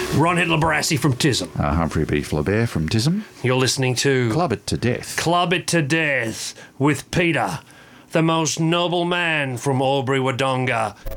Ron Hitler Barassi from TISM. Humphrey B. Flaubert from TISM. You're listening to Club It to Death. Club It to Death with Peter, the most noble man from Albury Wodonga.